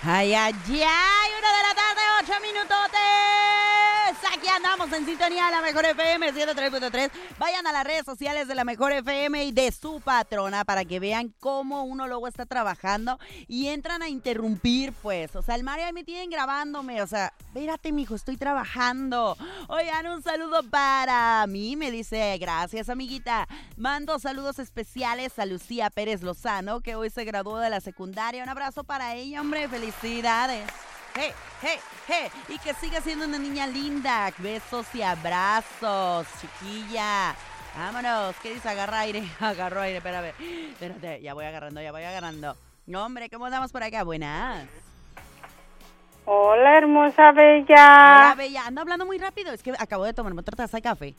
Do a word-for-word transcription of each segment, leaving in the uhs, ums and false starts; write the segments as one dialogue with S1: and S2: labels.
S1: Ay, ay, ay, una de la tarde, ocho minutotes. Aquí andamos en sintonía de la Mejor F M ciento tres punto tres. Vayan a las redes sociales de la Mejor F M y de su patrona para que vean cómo uno luego está trabajando y entran a interrumpir, pues. O sea, el Mario ahí me tienen grabándome. O sea, espérate, mijo, estoy trabajando. Oigan, un saludo para mí, me dice, gracias, amiguita. Mando saludos especiales a Lucía Pérez Lozano, que hoy se graduó de la secundaria. Un abrazo para ella, hombre, felicidades. Hey, hey, hey, y que siga siendo una niña linda. Besos y abrazos, chiquilla. Vámonos, ¿qué dice? Agarra aire, agarro aire, espérame. Espérate, ya voy agarrando, ya voy agarrando. No, hombre, ¿cómo andamos por acá? Buenas.
S2: Hola, hermosa bella.
S1: Hola, bella. Ando hablando muy rápido, es que acabo de tomarme otra taza de café.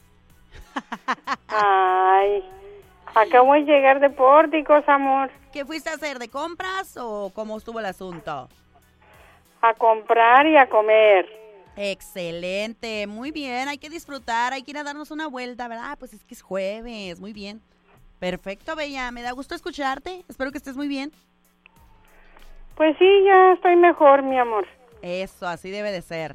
S2: Ay, acabo de llegar de Pórticos, amor.
S1: ¿Qué fuiste a hacer? ¿De compras o cómo estuvo el asunto?
S2: A comprar y a comer.
S1: Excelente, muy bien, hay que disfrutar, hay que ir a darnos una vuelta, ¿verdad? Pues es que es jueves, muy bien. Perfecto, bella, me da gusto escucharte, espero que estés muy bien.
S2: Pues sí, ya estoy mejor, mi amor.
S1: Eso, así debe de ser.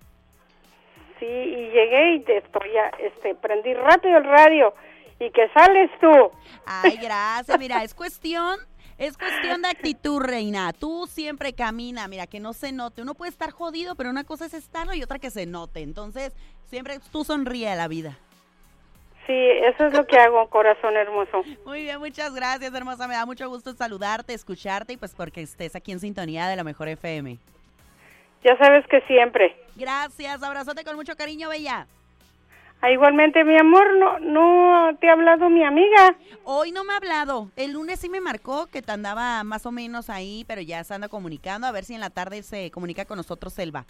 S2: Sí, y llegué y te estoy, a, este, prendí rápido el radio y que sales tú.
S1: Ay, gracias, mira, es cuestión... Es cuestión de actitud, reina. Tú siempre camina, mira, que no se note. Uno puede estar jodido, pero una cosa es estarlo y otra que se note. Entonces, siempre tú sonríe a la vida.
S2: Sí, eso es lo que hago, corazón hermoso.
S1: Muy bien, muchas gracias, hermosa. Me da mucho gusto saludarte, escucharte y pues porque estés aquí en sintonía de la Mejor F M.
S2: Ya sabes que siempre.
S1: Gracias, abrazote con mucho cariño, bella.
S2: Ah, igualmente, mi amor, no, no te ha hablado mi amiga.
S1: Hoy no me ha hablado. El lunes sí me marcó que te andaba más o menos ahí, pero ya se anda comunicando. A ver si en la tarde se comunica con nosotros, Selva.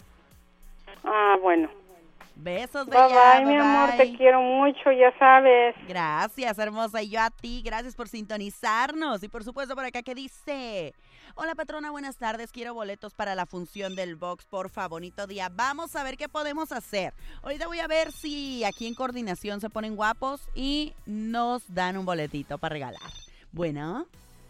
S2: Ah, bueno.
S1: Besos,
S2: Bye,
S1: bella.
S2: bye, mi amor, te quiero mucho, ya sabes.
S1: Gracias, hermosa. Y yo a ti, gracias por sintonizarnos. Y por supuesto por acá, ¿qué dice? Hola, patrona, buenas tardes. Quiero boletos para la función del box, porfa. Bonito día. Vamos a ver qué podemos hacer. Ahorita voy a ver si aquí en coordinación se ponen guapos y nos dan un boletito para regalar. Bueno.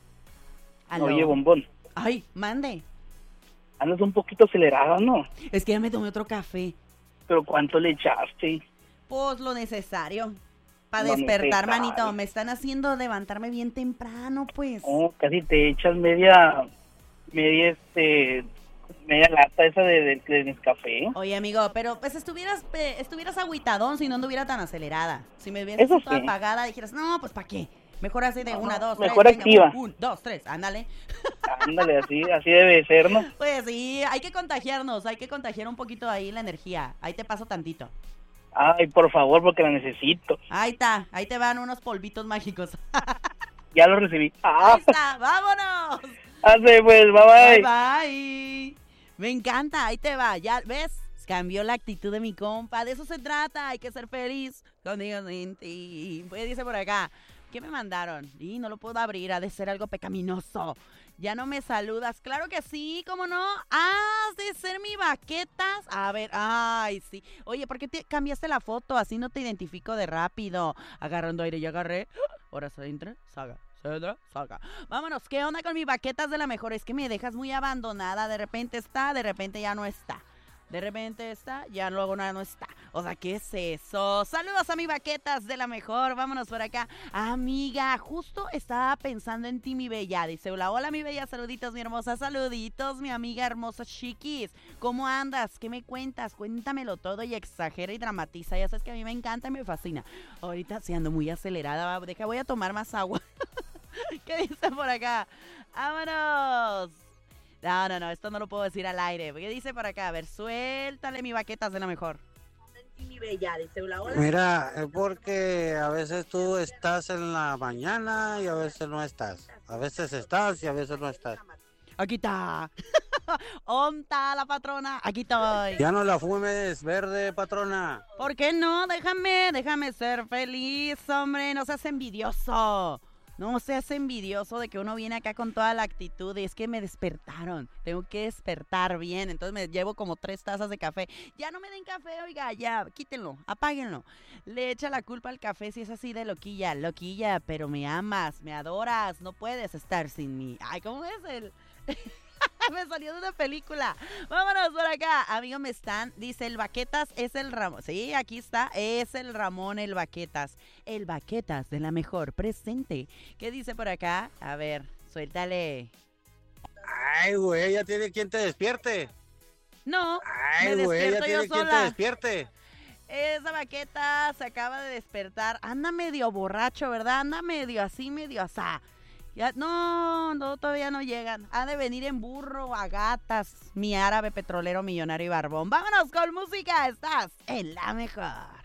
S1: ¿Aló?
S3: Oye, bombón.
S1: Ay, mande.
S3: Andas un poquito acelerada, ¿no?
S1: Es que ya me tomé otro café.
S3: ¿Pero cuánto le echaste?
S1: Pues lo necesario. Para
S3: Lo
S1: despertar,
S3: necesario.
S1: manito. Me están haciendo levantarme bien temprano, pues.
S3: Oh, casi te echas media, media, este, media lata esa de, de, de Nescafé.
S1: Oye, amigo, pero pues estuvieras eh, estuvieras agüitadón si no anduviera tan acelerada. Si me hubieras
S3: Eso
S1: toda
S3: sí.
S1: apagada, dijeras, no, pues ¿para qué? Mejor así de
S3: No,
S1: una, dos,
S3: mejor
S1: tres.
S3: activa.
S1: Venga, un, dos, tres, ándale.
S3: Ándale, así, así debe ser, ¿no?
S1: Pues sí, hay que contagiarnos, hay que contagiar un poquito ahí la energía. Ahí te paso tantito.
S3: Ay, por favor, porque la necesito.
S1: Ahí está, ahí te van unos polvitos mágicos.
S3: Ya lo recibí. Ah,
S1: Ahí está, vámonos.
S3: hace pues, bye bye.
S1: Bye, bye. Me encanta, ahí te va, ya, ¿ves? Cambió la actitud de mi compa, de eso se trata, hay que ser feliz conmigo sin ti. Pues dice por acá, ¿qué me mandaron? Y no lo puedo abrir, ha de ser algo pecaminoso. Ya no me saludas, claro que sí, ¿cómo no? Has de ser mi baquetas. A ver, ay, sí. Oye, ¿por qué te cambiaste la foto? Así no te identifico de rápido. Agarrando aire, ya agarré. Ahora se entra, saga. Saca. Vámonos, ¿qué onda con mis baquetas de la Mejor? Es que me dejas muy abandonada, de repente está, de repente ya no está. De repente está, ya luego no, no está. O sea, ¿qué es eso? Saludos a mis baquetas de la Mejor. Vámonos por acá. Amiga, justo estaba pensando en ti, mi bella. Dice, hola, hola, mi bella. Saluditos, mi hermosa. Saluditos, mi amiga hermosa Chiquis. ¿Cómo andas? ¿Qué me cuentas? Cuéntamelo todo y exagera y dramatiza. Ya sabes que a mí me encanta y me fascina. Ahorita sí ando muy acelerada. Deja, voy a tomar más agua. ¿Qué dice por acá? ¡Vámonos! No, no, no, esto no lo puedo decir al aire. ¿Qué dice por acá? A ver, suéltale mi baquetas de la Mejor. Mi bella, dice, hola, hola.
S4: Mira, es porque a veces tú estás en la mañana y a veces no estás. A veces estás y a veces no estás.
S1: Aquí está. ¿Onta la patrona? Aquí estoy.
S4: Ya no la fumes, verde, patrona.
S1: ¿Por qué no? Déjame, déjame ser feliz, hombre. No seas envidioso. No seas envidioso de que uno viene acá con toda la actitud y es que me despertaron. Tengo que despertar bien. Entonces me llevo como tres tazas de café. Ya no me den café, oiga, ya, quítenlo, apáguenlo. Le echa la culpa al café si es así de loquilla. Loquilla, pero me amas, me adoras. No puedes estar sin mí. Ay, ¿cómo es el...? Me salió de una película. Vámonos por acá. Amigo, me están. Dice, el Baquetas es el Ramón. Sí, aquí está. Es el Ramón, el Baquetas. El Baquetas de la mejor presente. ¿Qué dice por acá? A ver, suéltale.
S4: Ay, güey, ya tiene quien te despierte.
S1: No,
S4: Ay,
S1: me
S4: güey, ya
S1: despierto
S4: tiene
S1: yo
S4: quien te
S1: sola.
S4: despierte.
S1: Esa Baqueta se acaba de despertar. Anda medio borracho, ¿verdad? Anda medio así, medio asá. Ya, no, no, todavía no llegan. Ha de venir en burro a gatas, mi árabe petrolero millonario y barbón. Vámonos con música, estás en la mejor.